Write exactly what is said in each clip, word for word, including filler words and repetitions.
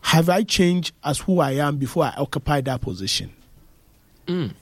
have I changed as who I am before I occupy that position? Mm.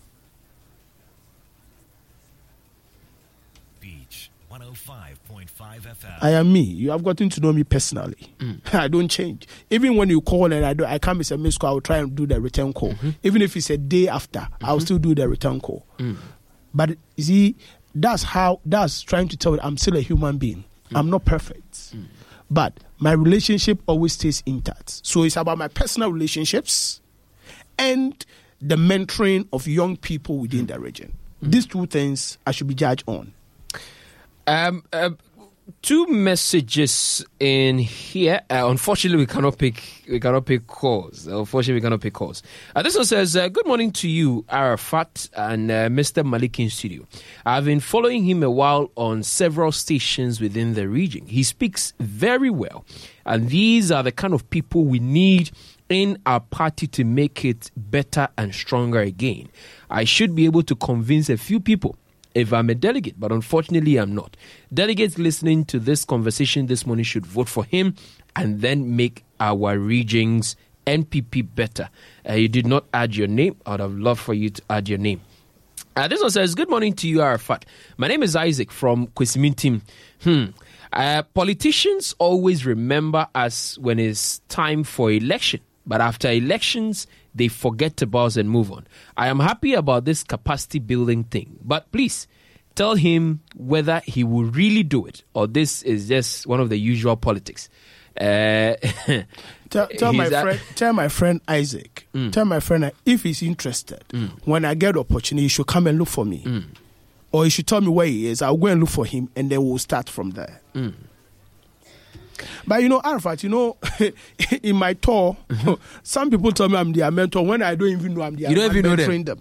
Beach one oh five point five F M. I am me. You have gotten to know me personally. Mm. I don't change. Even when you call and I do, I come as a missed call, I will try and do the return call. Mm-hmm. Even if it's a day after, mm-hmm. I will still do the return call. Mm. But you see, that's how, that's trying to tell you I'm still a human being. Mm. I'm not perfect. Mm. But my relationship always stays intact. So it's about my personal relationships and the mentoring of young people within mm. the region. Mm. These two things I should be judged on. Um, uh, two messages in here. Uh, unfortunately, we cannot pick. We cannot pick calls. Unfortunately, we cannot pick calls. Uh, this one says, uh, "Good morning to you, Arafat and uh, Mister Malik in studio. I've been following him a while on several stations within the region. He speaks very well, and these are the kind of people we need in our party to make it better and stronger again. I should be able to convince a few people if I'm a delegate, but unfortunately I'm not. Delegates listening to this conversation this morning should vote for him and then make our region's N P P better." Uh, you did not add your name. I would have loved for you to add your name. Uh, this one says, "Good morning to you, Arafat. My name is Isaac from Kwesimintim. Hmm. Uh, politicians always remember us when it's time for election, but after elections, they forget about us and move on. I am happy about this capacity building thing, but please tell him whether he will really do it or this is just one of the usual politics." Uh, tell, tell my a- friend, tell my friend Isaac, mm. tell my friend if he's interested, mm. when I get the opportunity, he should come and look for me, mm. or he should tell me where he is. I'll go and look for him, and then we'll start from there. Mm. But you know, Arafat, you know, in my tour, mm-hmm. some people tell me I'm their mentor when I don't even know I'm their mentor. You don't even know them. them.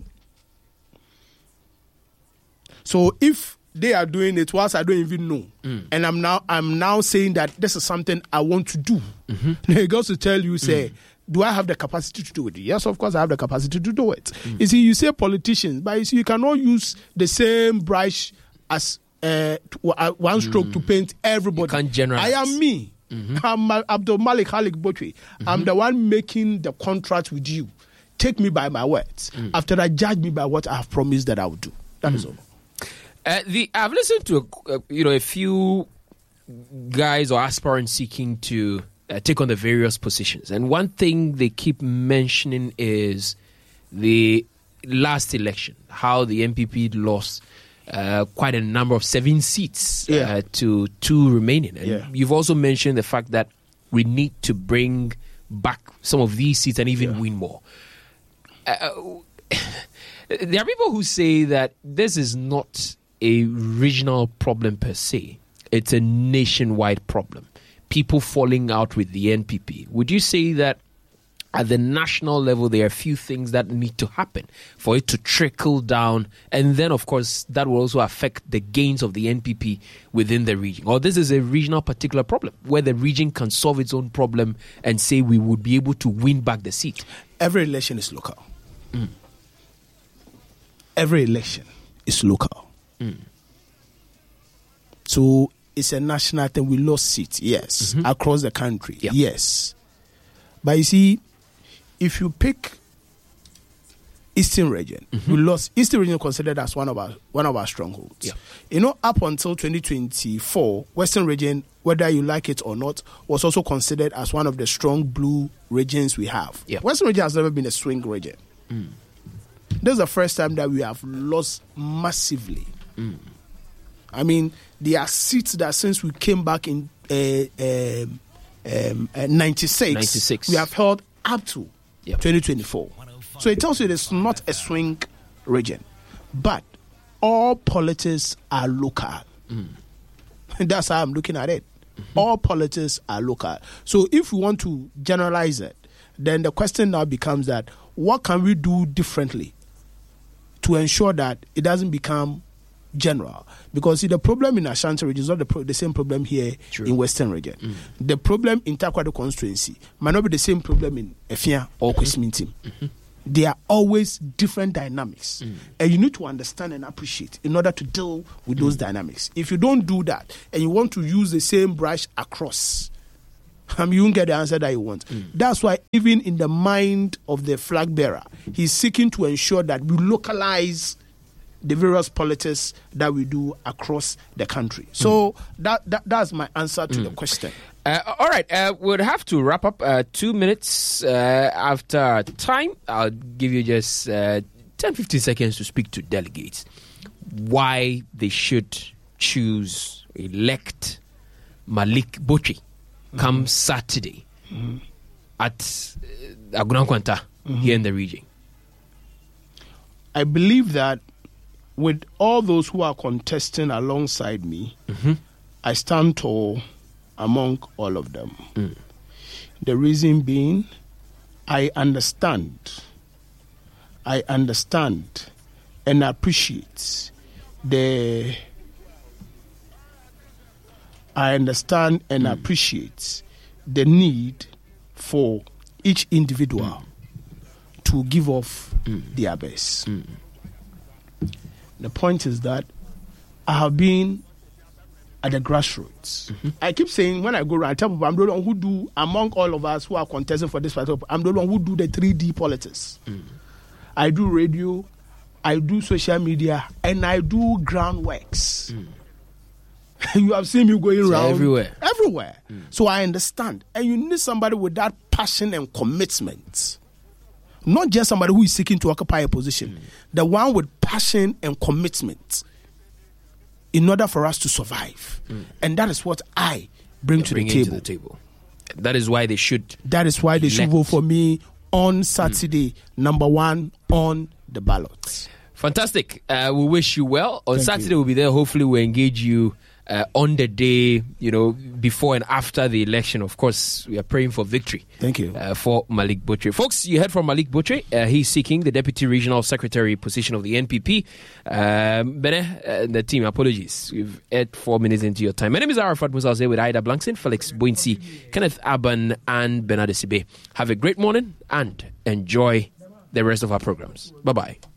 So if they are doing it whilst I don't even know, mm. and I'm now I'm now saying that this is something I want to do, mm-hmm. they go to tell you, say, mm. do I have the capacity to do it? Yes, of course I have the capacity to do it. Mm. You see, you say politicians, but you see, you cannot use the same brush as uh, one stroke mm. to paint everybody. You can't generalize. I am me. Mm-hmm. I'm uh, Abdul Malik Halik Botwe. Mm-hmm. I'm the one making the contract with you. Take me by my words. Mm. After that, judge me by what I have promised that I will do. That mm. is all. Uh, the I've listened to a, uh, you know a few guys or aspirants seeking to uh, take on the various positions, and one thing they keep mentioning is the last election, how the N P P lost uh, quite a number of seven seats yeah. uh, to two remaining. And yeah. you've also mentioned the fact that we need to bring back some of these seats and even yeah. win more. Uh, there are people who say that this is not a regional problem per se. It's a nationwide problem. People falling out with the N P P. Would you say that at the national level, there are a few things that need to happen for it to trickle down, and then, of course, that will also affect the gains of the N P P within the region? Or this is a regional particular problem where the region can solve its own problem and say we would be able to win back the seat? Every election is local. Mm. Every election is local. Mm. So it's a national thing. We lost seats, yes, mm-hmm. across the country, yeah. yes. But you see, if you pick Eastern region, mm-hmm. we lost Eastern region considered as one of our one of our strongholds. Yeah. You know, up until twenty twenty-four, Western region, whether you like it or not, was also considered as one of the strong blue regions we have. Yeah. Western region has never been a swing region. Mm. This is the first time that we have lost massively. Mm. I mean, there are seats that since we came back in uh, um, um, uh, ninety-six, ninety-six, we have held up to yep. twenty twenty-four. So it tells you it's not a swing region. But all politics are local. Mm. That's how I'm looking at it. Mm-hmm. All politics are local. So if we want to generalize it, then the question now becomes that what can we do differently to ensure that it doesn't become general? Because see, the problem in Ashanti region is not the, pro- the same problem here True. in Western region. Mm. The problem in Takoradi constituency might not be the same problem in Efia or Kwesimintim. Mm-hmm. There are always different dynamics, mm. and you need to understand and appreciate in order to deal with mm. those dynamics. If you don't do that and you want to use the same brush across, Um, you won't get the answer that you want. Mm. That's why even in the mind of the flag bearer, he's seeking to ensure that we localize the various politics that we do across the country. So mm. that, that that's my answer to mm. the question. Uh, all right, uh, we'll have to wrap up uh, two minutes uh, after time. I'll give you just uh, ten, fifteen seconds to speak to delegates why they should choose, elect Malik Botwe come mm-hmm. Saturday mm-hmm. at uh, Aguna Nkwanta mm-hmm. here in the region. I believe that with all those who are contesting alongside me, mm-hmm. I stand tall among all of them. Mm. The reason being, I understand, I understand and appreciate the, I understand and mm. appreciate the need for each individual mm. to give off mm. their best. Mm. The point is that I have been at the grassroots. Mm-hmm. I keep saying when I go around, I tell people I'm the one who do, among all of us who are contesting for this particular, I'm the one who do the three D politics. Mm. I do radio, I do social media, and I do groundworks. Mm. You have seen me going so around everywhere. Everywhere. Mm. So I understand. And you need somebody with that passion and commitment. Not just somebody who is seeking to occupy a position. Mm. The one with passion and commitment in order for us to survive. Mm. And that is what I bring, to, bring the to the table. That is why they should. That is why they should vote for me on Saturday, mm. number one on the ballot. Fantastic. Uh, we wish you well. On Thank Saturday, you. we'll be there. Hopefully, we'll engage you Uh, on the day, you know, before and after the election. Of course, we are praying for victory. Thank you. Uh, for Malik Botwe. Folks, you heard from Malik Botwe. Uh, he's seeking the Deputy Regional Secretary position of the N P P. Um, Bene, uh, the team, apologies. We've had four minutes into your time. My name is Arafat Musa. I was there with Ida Blankson, Felix Boinsi, Kenneth Aban, and Bernard Sibe. Have a great morning and enjoy the rest of our programs. Bye-bye.